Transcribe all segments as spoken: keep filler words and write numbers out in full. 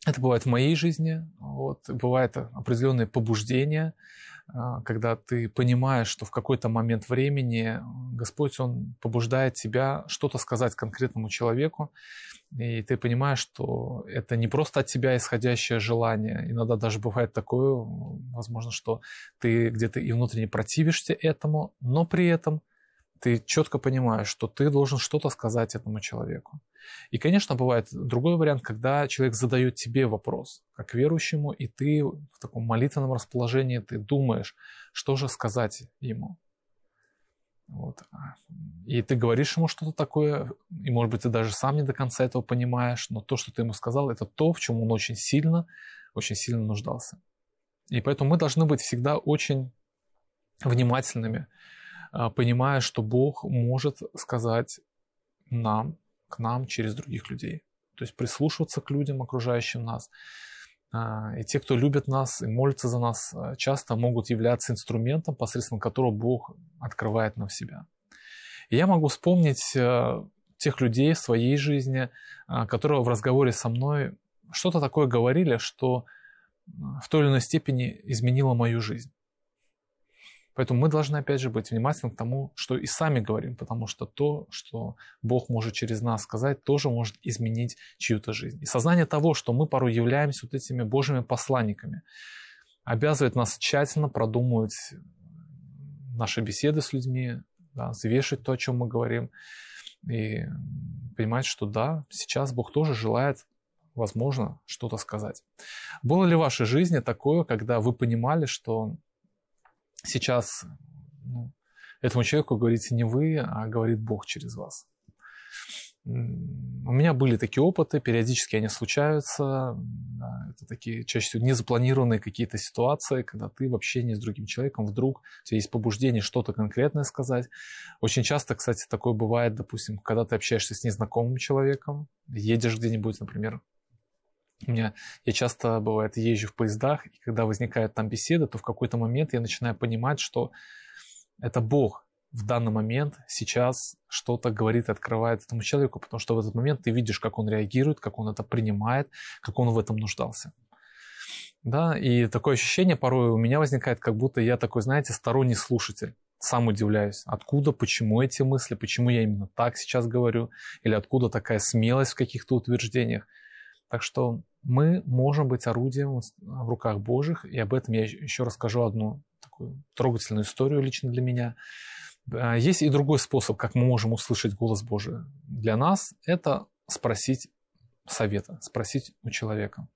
Это бывает в моей жизни, вот, бывает определенные побуждения, когда ты понимаешь, что в какой-то момент времени Господь, Он побуждает тебя что-то сказать конкретному человеку, и ты понимаешь, что это не просто от тебя исходящее желание. Иногда даже бывает такое, возможно, что ты где-то и внутренне противишься этому, но при этом ты четко понимаешь, что ты должен что-то сказать этому человеку. И, конечно, бывает другой вариант, когда человек задает тебе вопрос, как верующему, и ты в таком молитвенном расположении, ты думаешь, что же сказать ему. Вот. И ты говоришь ему что-то такое, и, может быть, ты даже сам не до конца этого понимаешь, но то, что ты ему сказал, это то, в чем он очень сильно, очень сильно нуждался. И поэтому мы должны быть всегда очень внимательными, понимая, что Бог может сказать нам, к нам через других людей. То есть прислушиваться к людям, окружающим нас. И те, кто любят нас и молятся за нас, часто могут являться инструментом, посредством которого Бог открывает нам себя. И я могу вспомнить тех людей в своей жизни, которые в разговоре со мной что-то такое говорили, что в той или иной степени изменило мою жизнь. Поэтому мы должны, опять же, быть внимательны к тому, что и сами говорим, потому что то, что Бог может через нас сказать, тоже может изменить чью-то жизнь. И сознание того, что мы порой являемся вот этими Божьими посланниками, обязывает нас тщательно продумывать наши беседы с людьми, да, взвешивать то, о чем мы говорим, и понимать, что да, сейчас Бог тоже желает, возможно, что-то сказать. Было ли в вашей жизни такое, когда вы понимали, что сейчас ну, этому человеку говорите не вы, а говорит Бог через вас? У меня были такие опыты, периодически они случаются. Да, это такие чаще всего незапланированные какие-то ситуации, когда ты в общении с другим человеком вдруг, у тебя есть побуждение что-то конкретное сказать. Очень часто, кстати, такое бывает, допустим, когда ты общаешься с незнакомым человеком, едешь где-нибудь, например. У меня, я часто, бывает, езжу в поездах, и когда возникает там беседа, то в какой-то момент я начинаю понимать, что это Бог в данный момент сейчас что-то говорит, открывает этому человеку, потому что в этот момент ты видишь, как он реагирует, как он это принимает, как он в этом нуждался. Да, и такое ощущение порой у меня возникает, как будто я такой, знаете, сторонний слушатель. Сам удивляюсь, откуда, почему эти мысли, почему я именно так сейчас говорю, или откуда такая смелость в каких-то утверждениях. Так что мы можем быть орудием в руках Божьих, и об этом я еще расскажу одну такую трогательную историю лично для меня. Есть и другой способ, как мы можем услышать голос Божий для нас, это спросить совета, спросить у человека.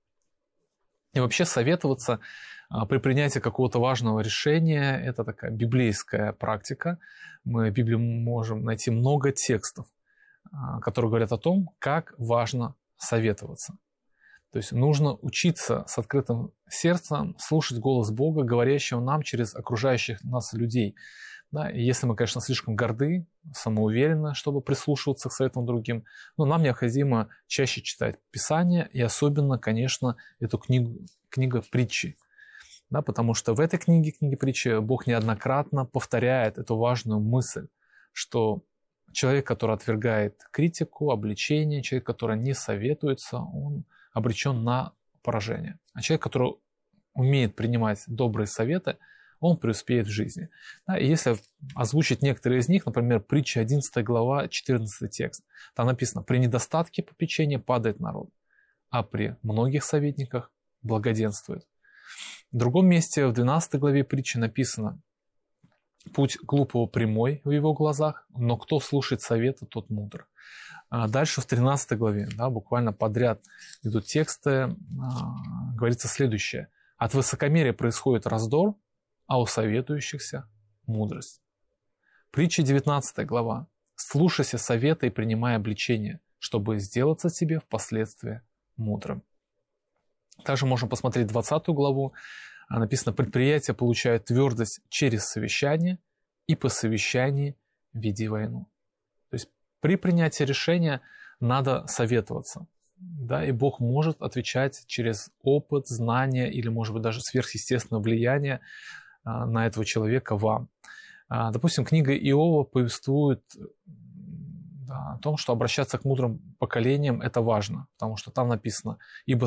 И вообще советоваться при принятии какого-то важного решения – это такая библейская практика. Мы в Библии можем найти много текстов, которые говорят о том, как важно советоваться. То есть нужно учиться с открытым сердцем слушать голос Бога, говорящего нам через окружающих нас людей. Да, и если мы, конечно, слишком горды, самоуверенны, чтобы прислушиваться к советам другим, но нам необходимо чаще читать Писание, и особенно, конечно, эту книгу, книгу притчи. Да, потому что в этой книге, книге притчи, Бог неоднократно повторяет эту важную мысль, что человек, который отвергает критику, обличение, человек, который не советуется, он обречен на поражение. А человек, который умеет принимать добрые советы, он преуспеет в жизни. Да, и если озвучить некоторые из них, например, притча одиннадцатая глава, четырнадцатый текст, там написано: «При недостатке попечения падает народ, а при многих советниках благоденствует». В другом месте, в двенадцатой главе притчи написано: «Путь глупого прямой в его глазах, но кто слушает совета, тот мудр». А дальше в тринадцатой главе, да, буквально подряд идут тексты, а, говорится следующее: «От высокомерия происходит раздор, а у советующихся мудрость». Притча девятнадцатая глава: «Слушайся совета и принимай обличение, чтобы сделаться тебе впоследствии мудрым». Также можем посмотреть двадцатую главу. Написано: «Предприятия получают твердость через совещание, и по совещании веди войну». То есть при принятии решения надо советоваться. Да, и Бог может отвечать через опыт, знания или, может быть, даже сверхъестественное влияние на этого человека вам. Допустим, книга Иова повествует, да, о том, что обращаться к мудрым поколениям – это важно, потому что там написано: «Ибо